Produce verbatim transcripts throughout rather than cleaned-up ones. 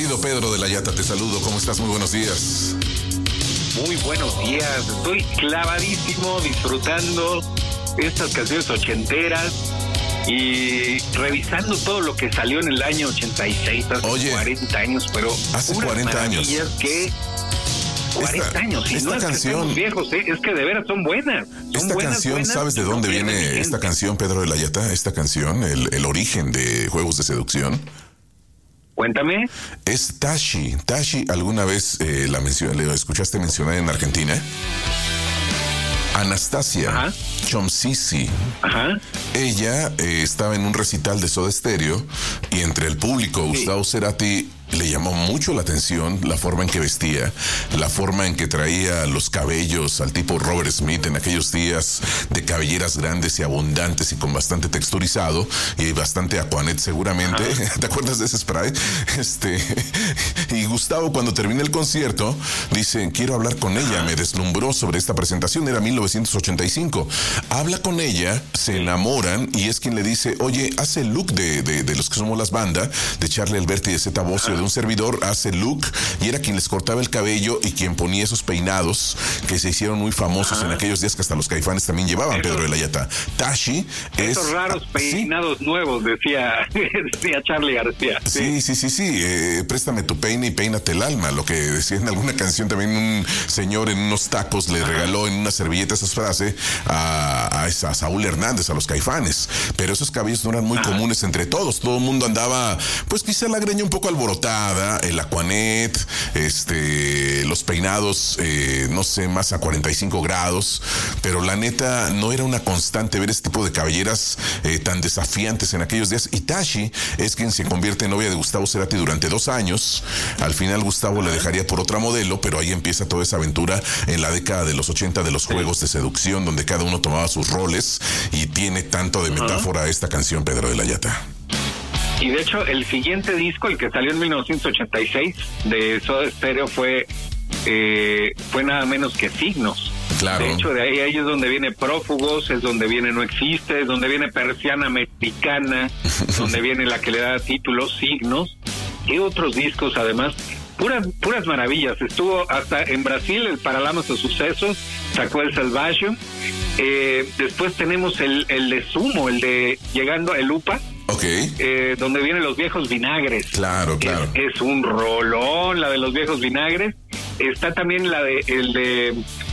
Querido Pedro de la Yata, te saludo. ¿Cómo estás? Muy buenos días. Muy buenos días. Estoy clavadísimo disfrutando estas canciones ochenteras y revisando todo lo que salió en el año ochenta y seis, hace Oye, cuarenta años, pero hace cuarenta años. Que cuarenta esta, años, y esta no es canción, que viejos, ¿eh? Es que de veras son buenas. Son esta buenas, canción, buenas, ¿sabes de dónde viene vigente. esta canción, Pedro de la Yata? Esta canción, el, el origen de Juegos de Seducción. Cuéntame. Es Tashi. Tashi, ¿alguna vez eh, la mencioné, le escuchaste mencionar en Argentina? Anastasia Chomsisi. Ajá. Ella eh, estaba en un recital de Soda Stereo y entre el público, sí. Gustavo Cerati le llamó mucho la atención la forma en que vestía, la forma en que traía los cabellos al tipo Robert Smith en aquellos días de cabelleras grandes y abundantes y con bastante texturizado y bastante Aquanet seguramente. Ajá. ¿Te acuerdas de ese spray? Este, y Gustavo, cuando termina el concierto, dice, quiero hablar con ella. Me deslumbró sobre esta presentación, era mil novecientos ochenta y cinco. Habla con ella, se enamoran y es quien le dice, oye, hace el look de, de, de los que somos las bandas, de Charlie Alberti y de Zeta Bosio, de un servidor, hace look, y era quien les cortaba el cabello y quien ponía esos peinados que se hicieron muy famosos. Ajá. En aquellos días que hasta los Caifanes también llevaban, Pedro de la Yata. Tashi es... Esos raros peinados, ¿sí? Nuevos, decía, decía Charlie García. Sí, sí, sí, sí. sí. Eh, préstame tu peine y peínate el alma. Lo que decía en alguna canción también un señor en unos tacos le Ajá. regaló en una servilleta esa frase a, a, esa, a Saúl Hernández, a los Caifanes. Pero esos cabellos no eran muy Ajá. comunes entre todos. Todo el mundo andaba, pues quizá la greña un poco alborotada, el Aquanet, este, los peinados, eh, no sé, más a cuarenta y cinco grados, pero la neta no era una constante ver este tipo de cabelleras eh, tan desafiantes en aquellos días. Y Tashi es quien se convierte en novia de Gustavo Cerati durante dos años. Al final Gustavo le dejaría por otra modelo, pero ahí empieza toda esa aventura en la década de los ochenta de los juegos de seducción, donde cada uno tomaba sus roles y tiene tanto de metáfora esta canción, Pedro de la Yata. Y de hecho, el siguiente disco, el que salió en mil novecientos ochenta y seis de Soda Stereo, fue eh, fue nada menos que Signos. Claro. De hecho, de ahí, ahí es donde viene Prófugos, es donde viene No Existe, es donde viene Persiana Mexicana, donde viene la que le da título, Signos. Y otros discos, además, puras puras maravillas. Estuvo hasta en Brasil, el Paralamas de Sucesos, sacó el Salvation. Eh, después tenemos el, el de Sumo, el de Llegando a El Upa. Okay. Eh, donde vienen Los Viejos Vinagres. Claro, claro. Es, es un rolón la de Los Viejos Vinagres. Está también la de el de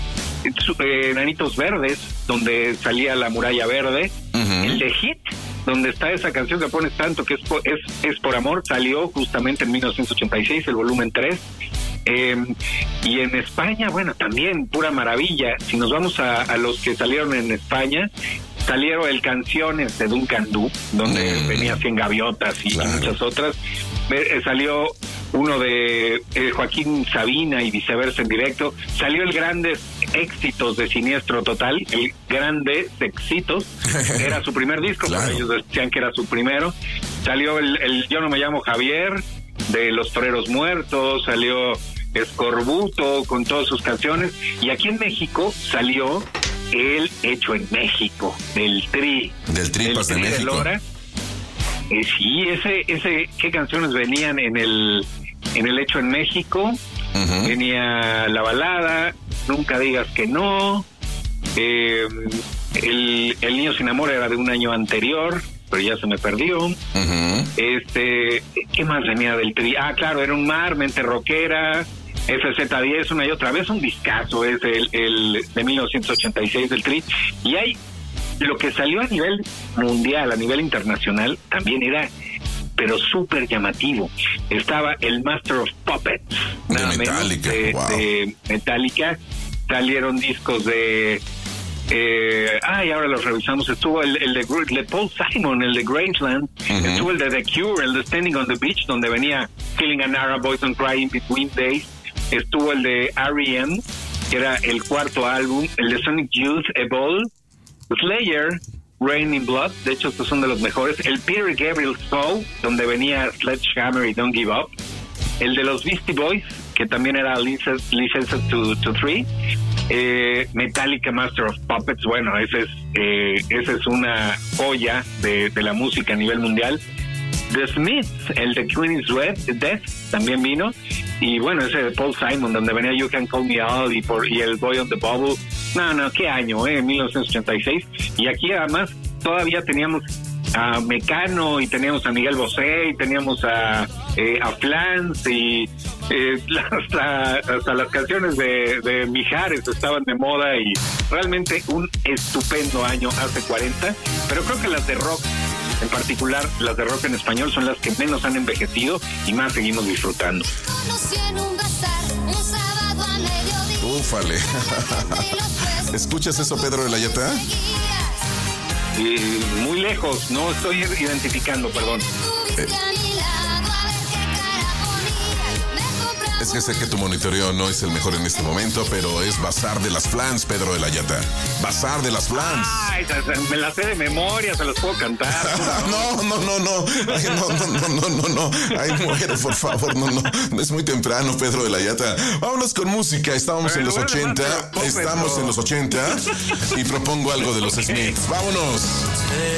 eh, Enanitos Verdes, donde salía La Muralla Verde. Uh-huh. El de Hit, donde está esa canción que pones tanto, que es por, es, es por amor, salió justamente en mil novecientos ochenta y seis, el volumen tres. Eh, y en España, bueno, también pura maravilla. Si nos vamos a, a los que salieron en España, salieron el Canciones de Duncan Du, donde mm. venía Cien Gaviotas y, claro. y muchas otras. Eh, salió uno de eh, Joaquín Sabina y Viceversa en directo. Salió el Grandes Éxitos de Siniestro Total, el Grandes Éxitos. Era su primer disco, claro. Pero ellos decían que era su primero. Salió el, el Yo No Me Llamo Javier, de Los Toreros Muertos. Salió Escorbuto con todas sus canciones. Y aquí en México salió El Hecho en México, del Tri. Del Tripas de México. Lora. Eh, sí, ese, ese, ¿qué canciones venían en el, en el Hecho en México? Uh-huh. Venía La Balada, Nunca Digas Que No, eh, el, el Niño Sin Amor era de un año anterior, pero ya se me perdió. Uh-huh. Este, ¿qué más venía del Tri? Ah, claro, Era un Mar, Mente Rockera, F Z diez, una y otra vez, un discazo es el, el de mil novecientos ochenta y seis del Tri. Y hay lo que salió a nivel mundial, a nivel internacional, también era, pero súper llamativo. Estaba el Master of Puppets, nada de Metallica, menos, de, wow. de Metallica. Salieron discos de eh, ah, y ahora los revisamos. Estuvo el, el de, de Paul Simon, el de Graceland. Uh-huh. Estuvo el de The Cure, el de Standing on the Beach, donde venía Feeling an Arab, Boys Don't Cry in Between Days. Estuvo el de R E M, que era el cuarto álbum. El de Sonic Youth, Evolve. Slayer, Rain in Blood, de hecho estos son de los mejores. El Peter Gabriel Show, donde venía Sledgehammer y Don't Give Up. El de los Beastie Boys, que también era Licensed to, to Three. eh, Metallica, Master of Puppets. Bueno, ese es, eh, esa es una joya de, de la música a nivel mundial. The Smiths, el de Queen is Dead, también vino. Y bueno, ese de Paul Simon, donde venía You Can Call Me Out y, por, y el Boy on the Bubble. No, no, qué año, eh, mil novecientos ochenta y seis. Y aquí además todavía teníamos a Mecano y teníamos a Miguel Bosé y teníamos a, eh, a Flans y eh, hasta, hasta las canciones de, de Mijares estaban de moda y realmente un estupendo año hace cuarenta, pero creo que las de rock, en particular las de rock en español, son las que menos han envejecido y más seguimos disfrutando. Ufale. ¿Escuchas eso, Pedro de la Yata? Y muy lejos, no estoy identificando, perdón. Eh. Es que sé que tu monitoreo no es el mejor en este momento, pero es Bazar de las Flans, Pedro de la Yata. Bazar de las Flans. Ay, me la sé de memoria, se los puedo cantar. No, no, no, no. Ay, no, no, no, no, no, no. Ay, muero, por favor, no, no. No es muy temprano, Pedro de la Yata. Vámonos con música. Estábamos bueno, en los bueno, ochenta. Bueno, Estamos en los ochenta. Y propongo algo de los Smiths. Vámonos.